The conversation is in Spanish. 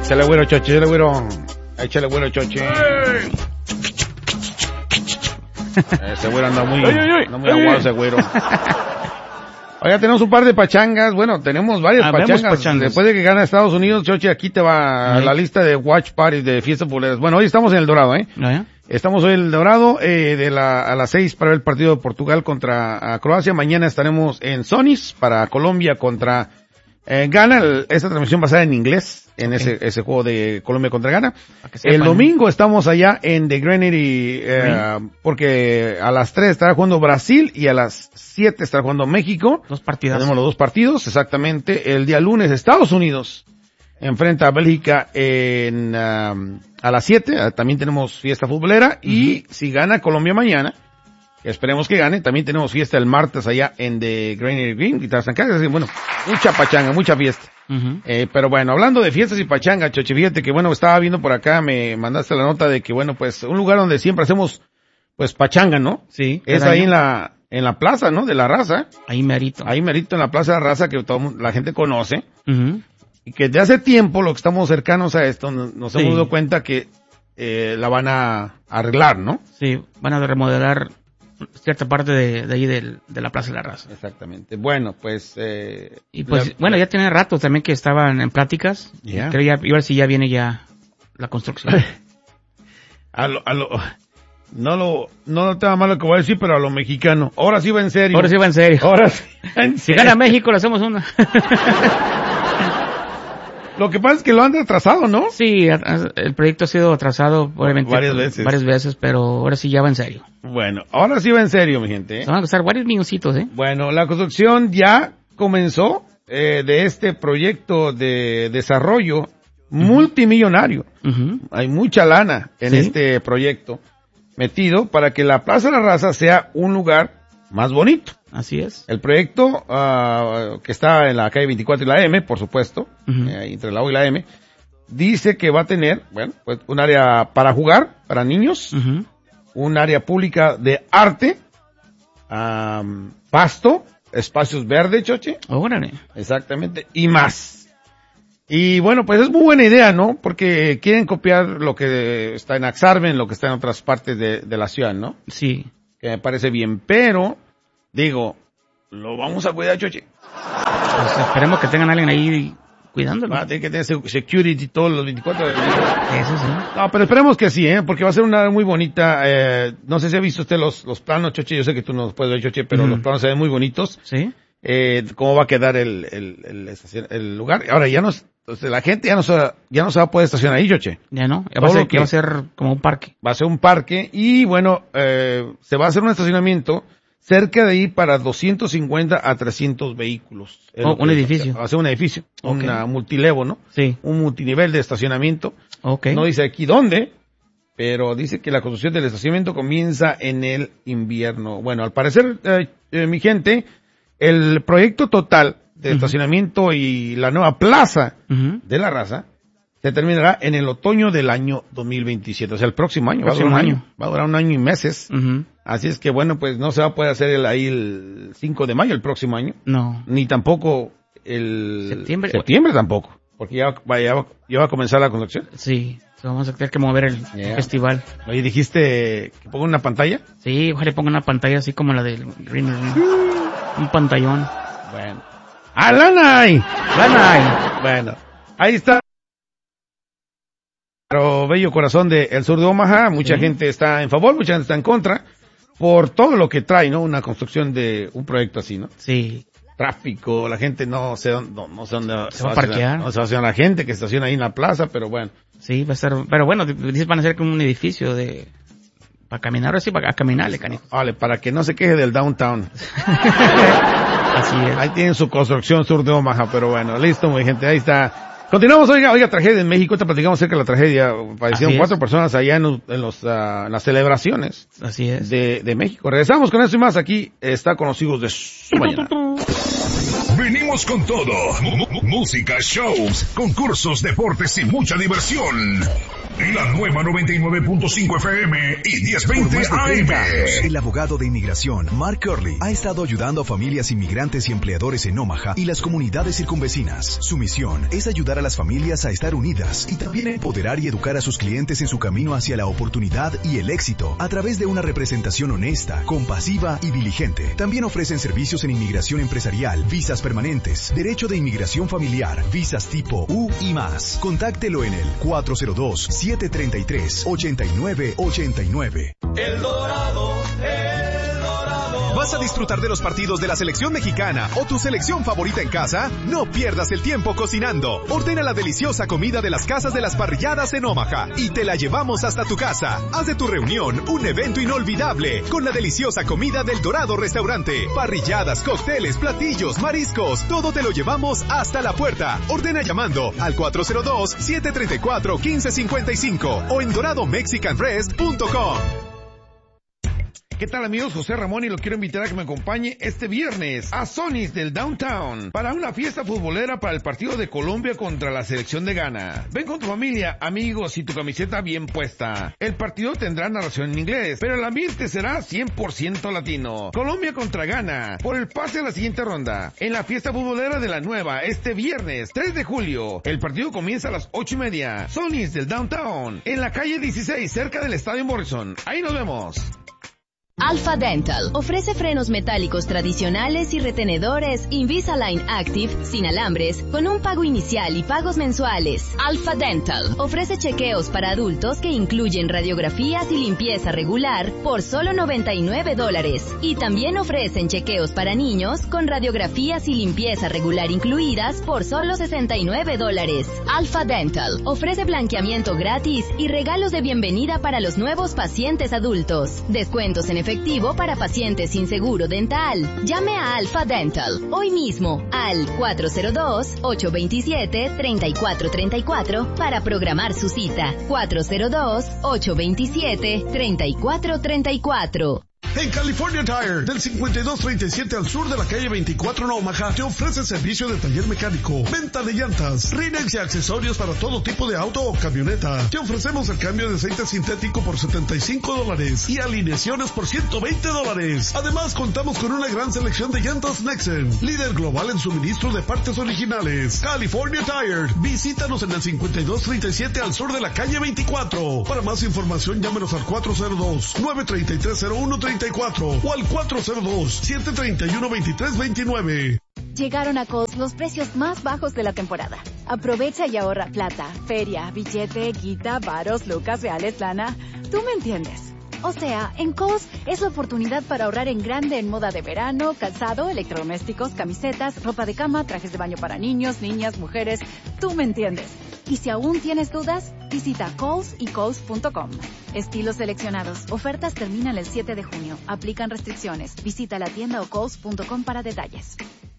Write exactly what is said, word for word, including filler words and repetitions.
Échale güero, choche, échale güero. Échale güero, choche. Ese güero anda muy, anda muy aguado ese güero. Oiga, tenemos un par de pachangas. Bueno, tenemos varias pachangas. pachangas. Después de que gana Estados Unidos, Choche, aquí te va la lista de watch parties de fiestas populares. Bueno, hoy estamos en El Dorado, ¿eh? ¿Ah, estamos hoy en El Dorado, eh, de la, a las seis para ver el partido de Portugal contra a Croacia. Mañana estaremos en Sonis para Colombia contra eh, Ghana. El, esta transmisión va a ser en inglés, en okay. ese, ese juego de Colombia contra Ghana. El domingo estamos allá en The Granary, eh, ¿sí? Porque a las tres estará jugando Brasil y a las siete estará jugando México. Dos partidos. Tenemos los dos partidos, exactamente. El día lunes Estados Unidos enfrenta a Bélgica en, um, a las siete. También tenemos fiesta futbolera. Uh-huh. Y si gana Colombia mañana, esperemos que gane, también tenemos fiesta el martes allá en The Granary Green. Y bueno, mucha pachanga, mucha fiesta. Uh-huh. Eh, pero bueno, hablando de fiestas y pachanga, Choche, fíjate que bueno, estaba viendo por acá, me mandaste la nota de que bueno, pues un lugar donde siempre hacemos pues pachanga, ¿no? Sí. Es ahí en la, en la plaza, ¿no? De la Raza. Ahí merito. Ahí merito en la plaza de la Raza que todo, la gente conoce. Uh-huh. Y que de hace tiempo, lo que estamos cercanos a esto, nos, nos sí. hemos dado cuenta que, eh, la van a arreglar, ¿no? Sí, van a remodelar cierta parte de, de ahí del, de la Plaza de la Raza. Exactamente. Bueno, pues, eh. Y pues, la, bueno, ya tiene rato también que estaban en pláticas. Yeah. Creo ya, igual si ya viene ya la construcción. a lo, a lo, no lo, no te va mal lo que voy a decir, pero a lo mexicano. Ahora sí va en serio. Ahora sí va en serio. Ahora sí va en serio. Si gana México, le hacemos una. Lo que pasa es que lo han retrasado, ¿no? Sí, el proyecto ha sido atrasado obviamente varias veces. Varias veces, pero ahora sí ya va en serio. Bueno, ahora sí va en serio, mi gente, ¿eh? Se van a costar varios minucitos, ¿eh? Bueno, la construcción ya comenzó, eh, de este proyecto de desarrollo uh-huh. multimillonario. Uh-huh. Hay mucha lana en ¿sí? este proyecto metido para que la Plaza de la Raza sea un lugar más bonito. Así es. El proyecto, uh, que está en la calle veinticuatro y la M, por supuesto, uh-huh. eh, entre la U y la M, dice que va a tener, bueno, pues un área para jugar, para niños, uh-huh. un área pública de arte, um, pasto, espacios verdes, Choche. Órale. Exactamente, y más. Y bueno, pues es muy buena idea, ¿no? Porque quieren copiar lo que está en Axarben, lo que está en otras partes de, de la ciudad, ¿no? Sí. Que me parece bien, pero digo, lo vamos a cuidar, Choche. Pues esperemos que tengan a alguien ahí cuidándolo. Va a tener que tener security todos los veinticuatro. Eso sí. No, pero esperemos que sí, ¿eh? Porque va a ser una área muy bonita. Eh, no sé si ha visto usted los, los planos, Choche. Yo sé que tú no puedes ver, Choche, pero mm. los planos se ven muy bonitos. Sí. Eh, cómo va a quedar el, el, el, el, el lugar. Ahora ya no, entonces la gente ya no se, ya no se va a poder estacionar ahí, Choche. Ya no. Ya va a ser, que va a ser como un parque. Va a ser un parque y bueno, eh, se va a hacer un estacionamiento cerca de ahí para doscientos cincuenta a trescientos vehículos. Oh, un edificio. Va a ser un edificio. Okay. Una multilevo, ¿no? Sí. Un multinivel de estacionamiento. Okay. No dice aquí dónde, pero dice que la construcción del estacionamiento comienza en el invierno. Bueno, al parecer, eh, eh, mi gente, el proyecto total de uh-huh. estacionamiento y la nueva plaza uh-huh. de la Raza se terminará en el otoño del año dos mil veintisiete, o sea, el próximo año. Próximo va a durar año. un año. Va a durar un año y meses. Uh-huh. Así es que bueno, pues no se va a poder hacer el, ahí el cinco de mayo el próximo año. No. Ni tampoco el septiembre. Septiembre tampoco, porque ya va, ya va, ya va a comenzar la construcción. Sí, vamos a tener que mover el yeah. festival. Oye, dijiste que ponga una pantalla. Sí, ojalá ponga una pantalla así como la del Green Un pantallón. Bueno. ¡Ah, Lanay! Lanay. Bueno, ahí está. Pero bello corazón de el sur de Omaha, mucha sí. gente está en favor, mucha gente está en contra, por todo lo que trae, ¿no? Una construcción de un proyecto así, ¿no? Sí. Tráfico, la gente no sé dónde, no, no sé dónde se va a parquear. No se va a hacer la gente que estaciona ahí en la plaza, pero bueno. Sí, va a ser, pero bueno, dices van a ser como un edificio de, para caminar, ahora sí, para caminarle, canijo. Vale, para que no se queje del downtown. Así es. Ahí tienen su construcción sur de Omaha, pero bueno, listo, muy gente, ahí está. Continuamos, oiga, oiga, tragedia en México, te platicamos acerca de la tragedia, fallecieron cuatro personas allá en, en los, uh, en las celebraciones. Así es. De, de México. Regresamos con esto y más, aquí está con los hijos de su mañana. Venimos con todo, M- música, shows, concursos, deportes y mucha diversión. La nueva noventa y nueve punto cinco F M y diez veinte A M. El abogado de inmigración, Mark Curley, ha estado ayudando a familias inmigrantes y empleadores en Omaha y las comunidades circunvecinas. Su misión es ayudar a las familias a estar unidas y también empoderar y educar a sus clientes en su camino hacia la oportunidad y el éxito a través de una representación honesta, compasiva y diligente. También ofrecen servicios en inmigración empresarial, visas permanentes, derecho de inmigración familiar, visas tipo U y más. Contáctelo en el cuatro cero dos, siete tres tres, ocho nueve ocho nueve. El Dorado, El Dorado. ¿Vas a disfrutar de los partidos de la selección mexicana o tu selección favorita en casa? No pierdas el tiempo cocinando. Ordena la deliciosa comida de las casas de las parrilladas en Omaha y te la llevamos hasta tu casa. Haz de tu reunión un evento inolvidable con la deliciosa comida del Dorado Restaurante. Parrilladas, cócteles, platillos, mariscos, todo te lo llevamos hasta la puerta. Ordena llamando al cuatro cero dos, siete tres cuatro, uno cinco cinco cinco o en dorado mexican rest punto com. ¿Qué tal, amigos? José Ramón, y lo quiero invitar a que me acompañe este viernes a Sonny's del Downtown para una fiesta futbolera para el partido de Colombia contra la selección de Ghana. Ven con tu familia, amigos y tu camiseta bien puesta. El partido tendrá narración en inglés, pero el ambiente será cien por ciento latino. Colombia contra Ghana por el pase a la siguiente ronda en la fiesta futbolera de la nueva este viernes tres de julio. El partido comienza a las ocho y media. Sonny's del Downtown en la calle dieciséis cerca del Estadio Morrison. Ahí nos vemos. Alpha Dental ofrece frenos metálicos tradicionales y retenedores Invisalign Active sin alambres con un pago inicial y pagos mensuales. Alpha Dental ofrece chequeos para adultos que incluyen radiografías y limpieza regular por solo noventa y nueve dólares. Y también ofrecen chequeos para niños con radiografías y limpieza regular incluidas por solo sesenta y nueve dólares. Alpha Dental ofrece blanqueamiento gratis y regalos de bienvenida para los nuevos pacientes adultos. Descuentos en efectivo para pacientes sin seguro dental. Llame a Alpha Dental hoy mismo al cuatro cero dos, ocho dos siete, tres cuatro tres cuatro para programar su cita. cuatro cero dos, ocho dos siete, tres cuatro tres cuatro. En California Tire, del cincuenta y dos treinta y siete al sur de la calle veinticuatro en Omaha, te ofrece servicio de taller mecánico, venta de llantas, Rinex y accesorios para todo tipo de auto o camioneta. Te ofrecemos el cambio de aceite sintético por setenta y cinco dólares y alineaciones por ciento veinte dólares. Además, contamos con una gran selección de llantas Nexen, líder global en suministro de partes originales. California Tire, visítanos en el cincuenta y dos treinta y siete al sur de la calle veinticuatro. Para más información, llámenos al cuatro cero dos, nueve tres tres, cero uno tres cuatro o al cuatro cero dos, siete tres uno, dos tres dos nueve. Llegaron a Kohl's los precios más bajos de la temporada. Aprovecha y ahorra plata, feria, billete, guita, varos, lucas, reales, lana. Tú me entiendes. O sea, en Kohl's es la oportunidad para ahorrar en grande en moda de verano, calzado, electrodomésticos, camisetas, ropa de cama, trajes de baño para niños, niñas, mujeres. Tú me entiendes. Y si aún tienes dudas, visita Kohls y Kohls punto com. Estilos seleccionados. Ofertas terminan el siete de junio. Aplican restricciones. Visita la tienda o Kohls punto com para detalles.